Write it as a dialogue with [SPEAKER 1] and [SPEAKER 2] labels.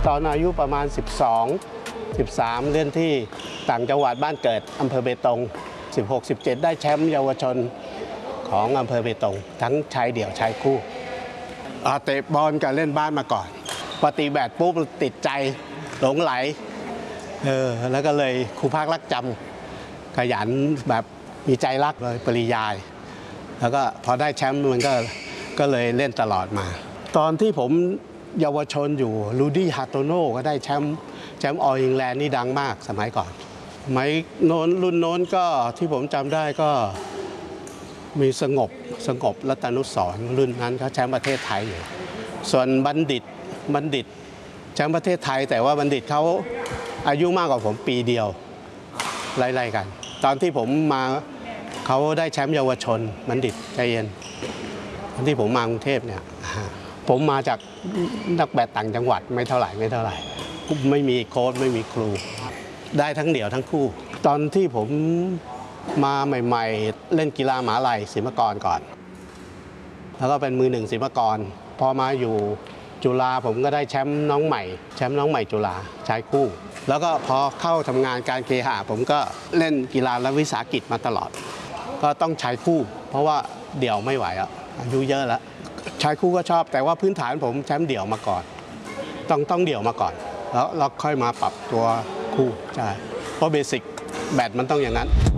[SPEAKER 1] ตอนอายุประมาณ 13 เล่นที่ต่างจังหวัดบ้านเกิดอำเภอเบตง 16-17 ได้แชมป์เยาวชนของอำเภอเบตงทั้งชายเดี่ยวชายคู่เตะบอลกับเล่นบ้านมาก่อนพอตีแบดปุ๊บติดใจหลงไหลแล้วก็เลยครูภาครักจำขยันแบบมีใจรักเลยปริยายแล้วก็พอได้แชมป์มันก็เลยเล่นตลอดมาตอนที่ผมเยาวชนอยู่ลูดี้ฮาโตโน่ก็ได้แชมป์ออลอิงแลนด์นี่ดังมากสมัยก่อนสมัยโน้นรุ่นโน้นก็ที่ผมจำได้ก็มีสงบรัตนุสรณ์รุ่นนั้นเขาแชมป์ประเทศไทยอยู่ส่วนบัณฑิตแชมป์ประเทศไทยแต่ว่าบัณฑิตเขาอายุมากกว่าผมปีเดียวไล่ๆกันตอนที่ผมมาเขาได้แชมป์เยาวชนบัณฑิตใจเย็นตอนที่ผมมากรุงเทพเนี่ยผมมาจากนักแบดต่างจังหวัดไม่เท่าไหร่ไม่มีโค้ชไม่มีครูได้ทั้งเดี่ยวทั้งคู่ตอนที่ผมมาใหม่ๆเล่นกีฬามหาลัยศิลปากรก่อนแล้วก็เป็นมือหนึ่งศิลปากรพอมาอยู่จุฬาผมก็ได้แชมป์น้องใหม่จุฬาชายคู่แล้วก็พอเข้าทำงานการเคหะผมก็เล่นกีฬาและวิสาหกิจมาตลอดก็ต้องชายคู่เพราะว่าเดี่ยวไม่ไหวอายุเยอะแล้วชายคู่ก็ชอบแต่ว่าพื้นฐานผมแชมป์เดี่ยวมาก่อนต้องเดี่ยวมาก่อนแล้วค่อยมาปรับตัวคู่ใช่เพราะเบสิกแบดมันต้องอย่างนั้น